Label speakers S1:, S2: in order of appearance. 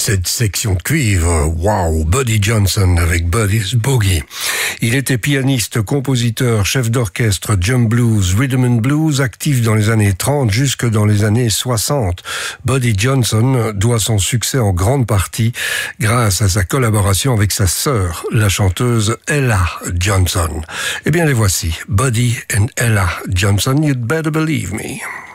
S1: Cette section cuivre, wow, Buddy Johnson avec Buddy's Boogie. Il était pianiste, compositeur, chef d'orchestre, jump blues, rhythm and blues, actif dans les années 30 jusque dans les années 60. Buddy Johnson doit son succès en grande partie grâce à sa collaboration avec sa sœur, la chanteuse Ella Johnson. Eh bien les voici, Buddy and Ella Johnson, You'd Better Believe Me.